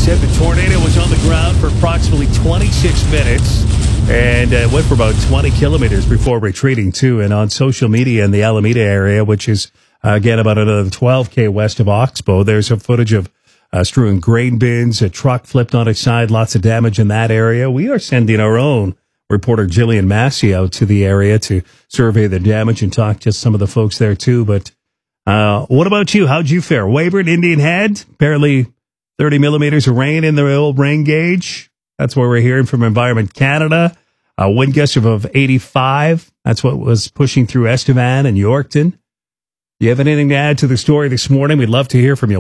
said, the tornado was on the ground for approximately 26 minutes and went for about 20 kilometers before retreating, too. And on social media in the Alameda area, which is, again, about another 12K west of Oxbow, there's some footage of strewing grain bins, a truck flipped on its side, lots of damage in that area. We are sending our own reporter Jillian Massey out to the area to survey the damage and talk to some of the folks there, too. But what about you? How'd you fare? Weyburn, Indian Head, barely 30 millimeters of rain in the old rain gauge. That's what we're hearing from Environment Canada. A wind gust of 85. That's what was pushing through Estevan and Yorkton. You have anything to add to the story this morning? We'd love to hear from you.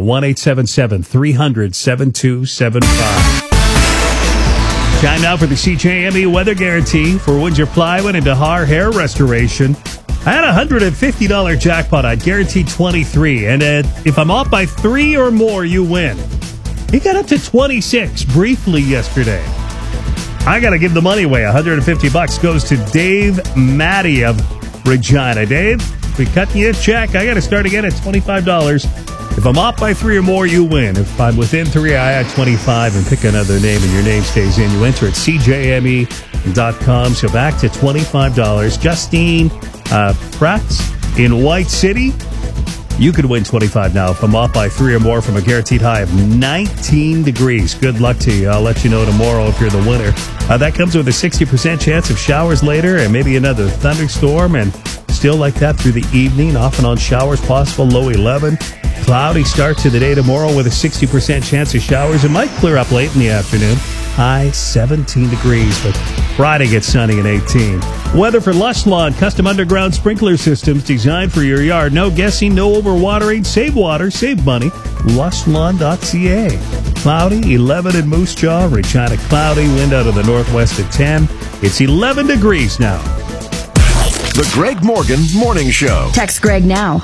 1-877-300-7275. Time now for the CJME weather guarantee for Windsor Plywood and Dahar Hair Restoration. I had a $150 jackpot. I'd guaranteed 23. And if I'm off by 3 or more, you win. He got up to 26 briefly yesterday. I got to give the money away. $150 goes to Dave Matty of Regina. Dave, we cut you a check. I got to start again at $25. If I'm off by 3 or more, you win. If I'm within 3, I add 25 and pick another name and your name stays in. You enter at CJME.com. So back to $25. Justine Pratt in White City. You could win 25 now if I'm off by 3 or more from a guaranteed high of 19 degrees. Good luck to you. I'll let you know tomorrow if you're the winner. That comes with a 60% chance of showers later and maybe another thunderstorm, and still like that through the evening. Off and on showers possible, low 11. Cloudy start to the day tomorrow with a 60% chance of showers. It might clear up late in the afternoon. High 17 degrees, but Friday gets sunny and 18. Weather for Lush Lawn, custom underground sprinkler systems designed for your yard. No guessing, no overwatering. Save water, save money. Lushlawn.ca. Cloudy, 11 in Moose Jaw. Regina cloudy, wind out of the northwest at 10. It's 11 degrees now. The Greg Morgan Morning Show. Text Greg now,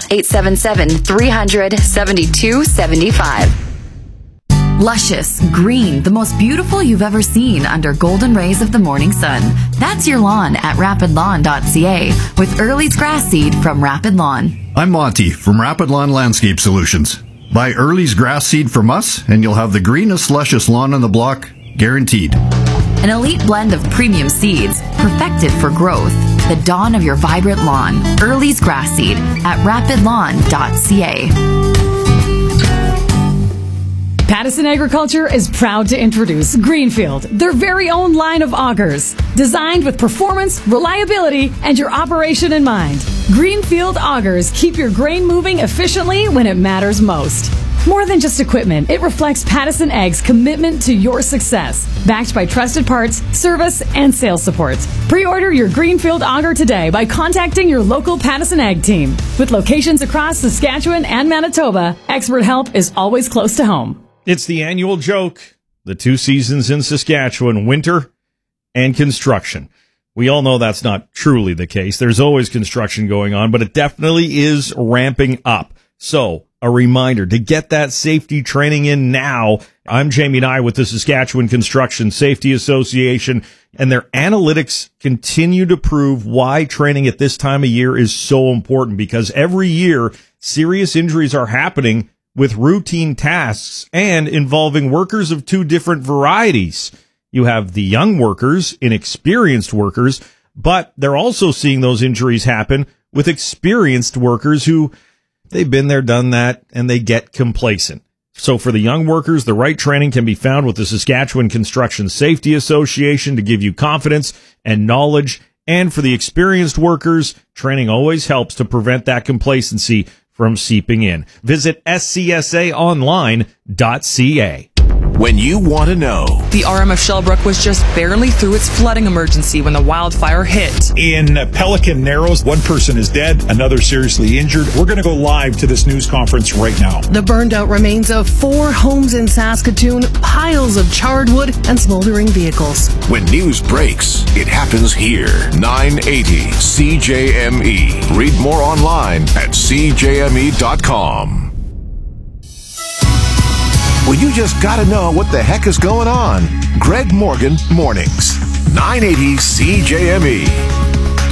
877-300-7275. Luscious, green, the most beautiful you've ever seen under golden rays of the morning sun. That's your lawn at rapidlawn.ca with Early's grass seed from Rapid Lawn. I'm Monty from Rapid Lawn Landscape Solutions. Buy Early's grass seed from us and you'll have the greenest, luscious lawn on the block, guaranteed. An elite blend of premium seeds, perfected for growth. The dawn of your vibrant lawn. Early's grass seed at rapidlawn.ca. Pattison Agriculture is proud to introduce Greenfield, their very own line of augers, designed with performance, reliability, and your operation in mind. Greenfield augers keep your grain moving efficiently when it matters most. More than just equipment, it reflects Pattison Ag's commitment to your success, backed by trusted parts, service, and sales support. Pre-order your Greenfield auger today by contacting your local Pattison Ag team. With locations across Saskatchewan and Manitoba, expert help is always close to home. It's the annual joke. The 2 seasons in Saskatchewan, winter and construction. We all know that's not truly the case. There's always construction going on, but it definitely is ramping up. So, a reminder to get that safety training in now. I'm Jamie Nye with the Saskatchewan Construction Safety Association, and their analytics continue to prove why training at this time of year is so important, because every year serious injuries are happening with routine tasks and involving workers of 2 different varieties. You have the young workers, inexperienced workers, but they're also seeing those injuries happen with experienced workers who they've been there, done that, and they get complacent. So for the young workers, the right training can be found with the Saskatchewan Construction Safety Association to give you confidence and knowledge. And for the experienced workers, training always helps to prevent that complacency from seeping in. Visit scsaonline.ca. When you want to know. The RM of Shellbrook was just barely through its flooding emergency when the wildfire hit. In Pelican Narrows, 1 person is dead, another seriously injured. We're going to go live to this news conference right now. The burned out remains of 4 homes in Saskatoon, piles of charred wood, and smoldering vehicles. When news breaks, it happens here. 980 CJME. Read more online at CJME.com. Well, you just got to know what the heck is going on. Greg Morgan Mornings. 980 CJME.